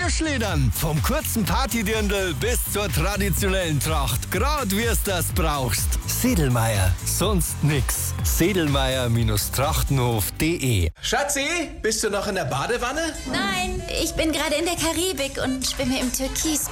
Kirschledern. Vom kurzen Partydirndl bis zur traditionellen Tracht. Grad wie's das brauchst. Sedlmeier. Sonst nix. Sedlmeier-trachtenhof.de. Schatzi, bist du noch in der Badewanne? Nein, ich bin gerade in der Karibik und schwimme im Türkis.